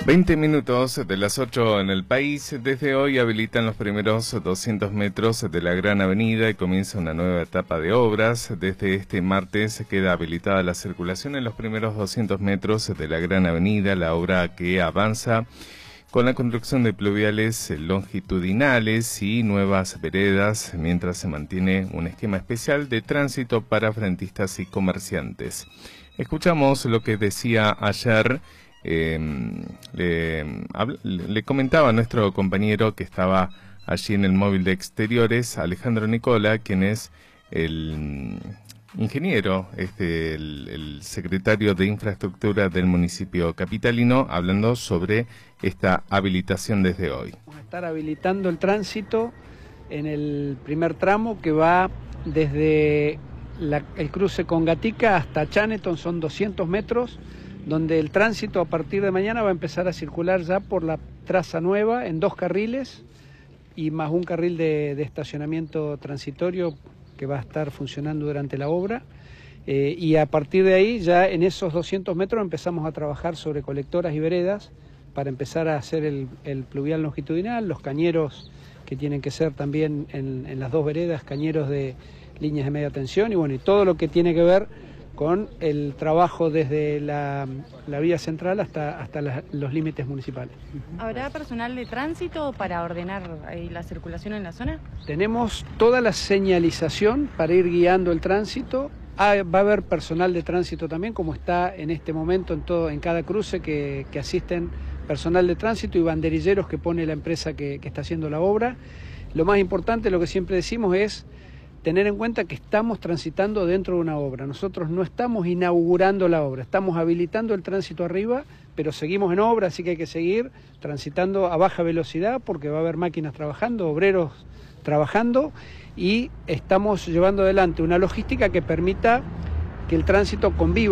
20 minutos de las 8 en el país. Desde hoy habilitan los primeros 200 metros de la Gran Avenida y comienza una nueva etapa de obras. Desde este martes queda habilitada la circulación en los primeros 200 metros de la Gran Avenida, la obra que avanza con la construcción de pluviales longitudinales y nuevas veredas, mientras se mantiene un esquema especial de tránsito para frentistas y comerciantes. Escuchamos lo que decía ayer. Le comentaba a nuestro compañero que estaba allí en el móvil de exteriores, Alejandro Nicola, quien es el ingeniero, el secretario de infraestructura del municipio capitalino, hablando sobre esta habilitación desde hoy. Vamos a estar habilitando el tránsito en el primer tramo que va desde el cruce con Gatica hasta Chaneton, son 200 metros, donde el tránsito a partir de mañana va a empezar a circular ya por la traza nueva en 2 carriles y más un carril de estacionamiento transitorio que va a estar funcionando durante la obra. Y a partir de ahí, ya en esos 200 metros empezamos a trabajar sobre colectoras y veredas para empezar a hacer el pluvial longitudinal, los cañeros que tienen que ser también en las 2 veredas, cañeros de líneas de media tensión y bueno, y todo lo que tiene que ver con el trabajo desde la vía central hasta los límites municipales. ¿Habrá personal de tránsito para ordenar la circulación en la zona? Tenemos toda la señalización para ir guiando el tránsito. Va a haber personal de tránsito también, como está en este momento en cada cruce que asisten personal de tránsito y banderilleros que pone la empresa que está haciendo la obra. Lo más importante, lo que siempre decimos es tener en cuenta que estamos transitando dentro de una obra. Nosotros no estamos inaugurando la obra, estamos habilitando el tránsito arriba, pero seguimos en obra, así que hay que seguir transitando a baja velocidad porque va a haber máquinas trabajando, obreros trabajando y estamos llevando adelante una logística que permita que el tránsito conviva.